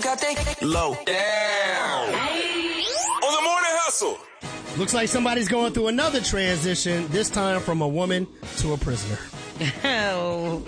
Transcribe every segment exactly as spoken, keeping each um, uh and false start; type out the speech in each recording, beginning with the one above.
I think low down. On the Morning Hustle. Looks like somebody's going through another transition, this time from a woman to a prisoner. Oh.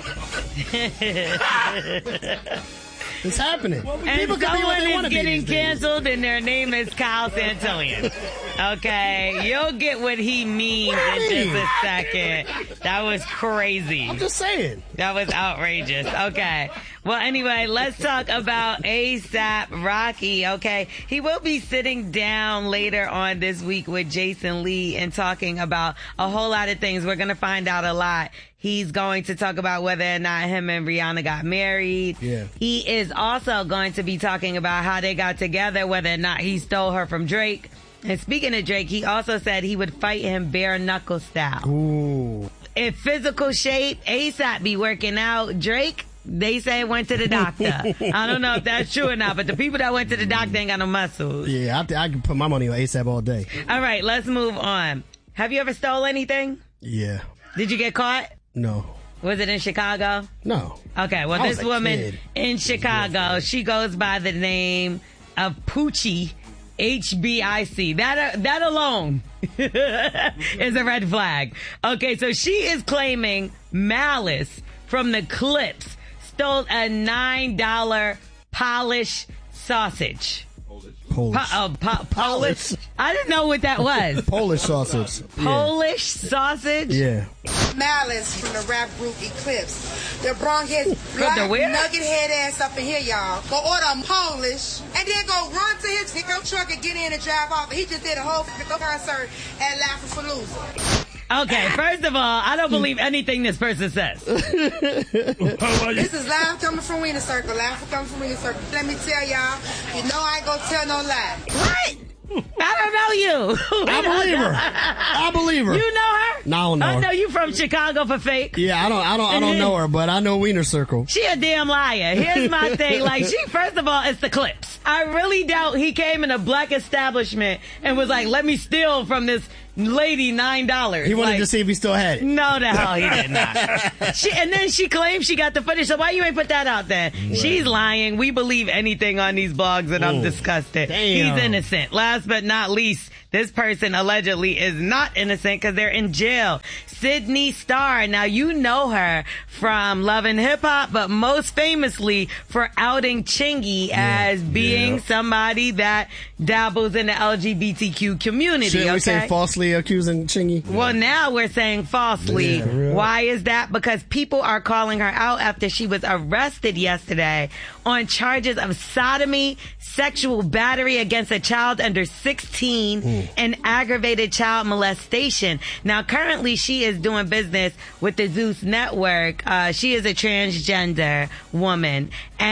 It's happening. Well, and people can be what they someone want is to be getting these days. canceled and their name is Kyle Santillan. Okay, you'll get what he means What in mean? just a second. That was crazy. I'm just saying. That was outrageous. Okay. Well, anyway, let's talk about ASAP Rocky. Okay. He will be sitting down later on this week with Jason Lee and talking about a whole lot of things. We're going to find out a lot. He's going to talk about whether or not him and Rihanna got married. Yeah. He is also going to be talking about how they got together, whether or not he stole her from Drake. And speaking of Drake, he also said he would fight him bare knuckle style. Ooh. In physical shape, ASAP be working out. Drake, they say went to the doctor. I don't know if that's true or not, but the people that went to the doctor ain't got no muscles. Yeah, I, th- I can put my money on ASAP all day. All right, let's move on. Have you ever stole anything? Yeah. Did you get caught? No. Was it in Chicago? No. Okay, well, I this was a woman kid. in Chicago, she goes by the name of Poochie, H B I C. That, uh, that alone is a red flag. Okay, so she is claiming Malice from the Clips stole a nine dollar Polish sausage. Polish. Po- uh, po- Polish? I didn't know what that was. Polish sausage. Polish sausage? Yeah. Malice from the rap group Eclipse. They brought his black the where? nugget head ass up in here, y'all. Go order him Polish, and then go run to his pickup truck and get in and drive off. And he just did a whole fucking concert at Laugh-A-Palooza. Okay, first of all, I don't believe anything this person says. This is live coming from Wiener Circle. Live coming from Wiener Circle. Let me tell y'all, you know I ain't gonna tell no lie. What? I don't know you. I believe her. I believe her. You know her? No, I don't know I her. know you from Chicago for fake. Yeah, I don't, I don't, I don't know her, but I know Wiener Circle. She a damn liar. Here's my thing. Like, she, first of all, it's the Clips. I really doubt he came in a black establishment and was like, let me steal from this lady nine dollars. He wanted like, to see if he still had it. No, the hell he did not. she, and then she claimed she got the footage. So why you ain't put that out there? Right. She's lying. We believe anything on these blogs, and Ooh, I'm disgusted. Damn. He's innocent. Last but not least, this person allegedly is not innocent because they're in jail. Sydney Starr. Now, you know her from Love and Hip Hop, but most famously for outing Chingy yeah, as being yeah. somebody that dabbles in the L G B T Q community. Should okay? we say falsely accusing Chingy? Well, now we're saying falsely. Yeah, Why is that? Because people are calling her out after she was arrested yesterday on charges of sodomy, sexual battery against a child under sixteen, mm. and aggravated child molestation. Now, currently, she is doing business with the Zeus Network. Uh, she is a transgender woman.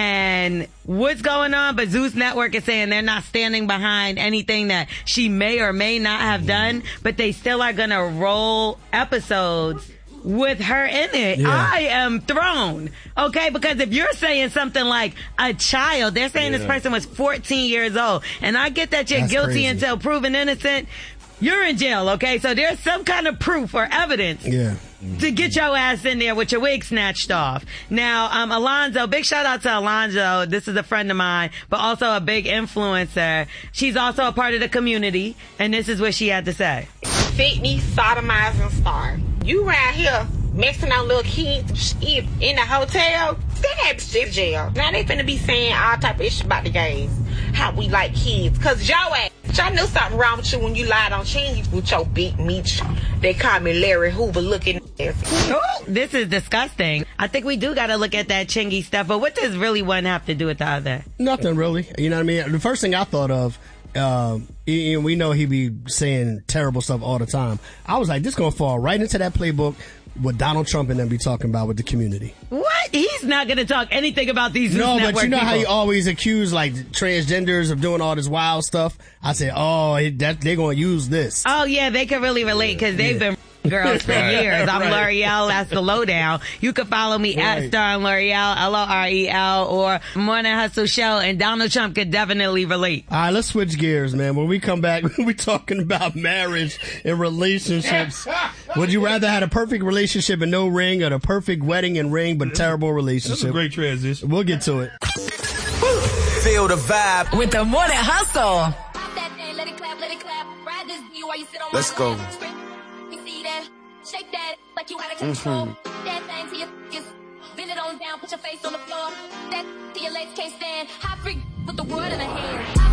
And what's going on? But Zeus Network is saying they're not standing behind anything that she may or may not have done, but they still are going to roll episodes with her in it. Yeah. I am thrown. Okay, because if you're saying something like a child, they're saying yeah. this person was fourteen years old. And I get that you're That's guilty crazy. until proven innocent. You're in jail, okay? So there's some kind of proof or evidence yeah. to get your ass in there with your wig snatched off. Now, um, Alonzo, big shout out to Alonzo. This is a friend of mine, but also a big influencer. She's also a part of the community, and this is what she had to say. Sydney sodomizing Star. You around here messing on little kids in the hotel, that shit in jail. Now they finna be saying all type of shit about the gays. How we like kids. Cause your ass, I knew something wrong with you when you lied on Chingy with your big meat. They call me Larry Hoover looking ass. Ooh, this is disgusting. I think we do gotta look at that Chingy stuff, but what does really one have to do with the other? Nothing really. You know what I mean? The first thing I thought of, um, we know he be saying terrible stuff all the time. I was like, this gonna fall right into that playbook what Donald Trump and them be talking about with the community. What? He's not going to talk anything about these Zeus No, Network but you know people. how he always accused like transgenders of doing all this wild stuff? I said, oh, it, that they're going to use this. Oh, yeah, they can really relate because they've Yeah. been girls for years. I'm Right. L'Oreal. That's the lowdown. You can follow me Right. at Star and L'Oreal, L O R E L, or Morning Hustle Show, and Donald Trump could definitely relate. All right, let's switch gears, man. When we come back, we're talking about marriage and relationships. Would you rather have a perfect relationship and no ring, or the perfect wedding and ring but terrible relationship? That's a great transition. We'll get to it. feel the vibe. With the Morning Hustle. Let's go. Shake that like you had a control. Mm-hmm. That thing to your fingers. Bend it on down, put your face on the floor. That to your legs can't stand. High freak with the world in a hand.